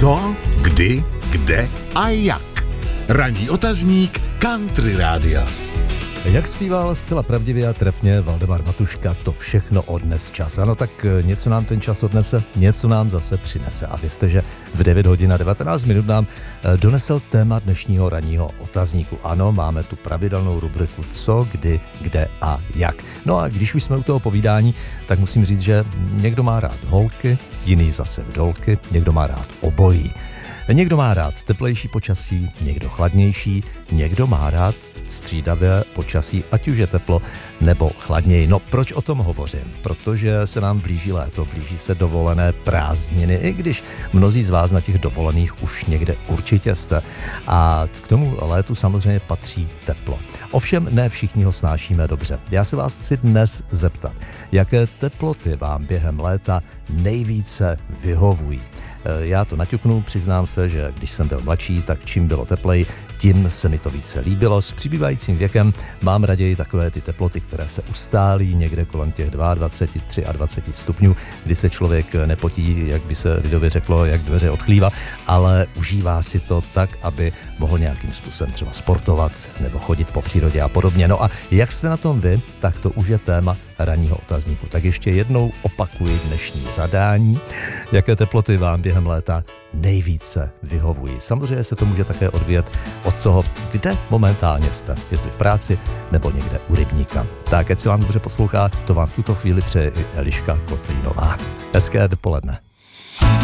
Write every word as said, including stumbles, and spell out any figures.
Co, kdy, kde a jak. Ranní otazník Country Rádia. Jak zpíval zcela pravdivě a trefně Valdemar Matuška, to všechno odnes čas. Ano, tak něco nám ten čas odnese, něco nám zase přinese. A vězte, že v devět hodin a devatenáct minut nám donesl téma dnešního ranního otazníku. Ano, máme tu pravidelnou rubriku Co, kdy, kde a jak. No a když už jsme u toho povídání, tak musím říct, že někdo má rád holky, jiný zase vdolky, někdo má rád obojí. Někdo má rád teplejší počasí, někdo chladnější, někdo má rád střídavé počasí, ať už je teplo nebo chladněji. No proč o tom hovořím? Protože se nám blíží léto, blíží se dovolené prázdniny, i když mnozí z vás na těch dovolených už někde určitě jste. A k tomu létu samozřejmě patří teplo. Ovšem ne všichni ho snášíme dobře. Já se vás chci dnes zeptat, jaké teploty vám během léta nejvíce vyhovují. Já to naťuknu, přiznám se, že když jsem byl mladší, tak čím bylo teplej, tím se mi to více líbilo. S přibývajícím věkem mám raději takové ty teploty, které se ustálí někde kolem těch dvacet dva, dvacet tři stupňů, kdy se člověk nepotí, jak by se lidově řeklo, jak dveře od chlíva, ale užívá si to tak, aby mohl nějakým způsobem třeba sportovat nebo chodit po přírodě a podobně. No a jak jste na tom vy, tak to už je téma ranního otazníku. Tak ještě jednou opakuji dnešní zadání, jaké teploty vám během léta nejvíce vyhovují. Samozřejmě se to může také odvíjet od toho, kde momentálně jste, jestli v práci nebo někde u rybníka. Tak, ať se vám dobře poslouchá, to vám v tuto chvíli přeje i Eliška Kotlínová. Hezké dopoledne.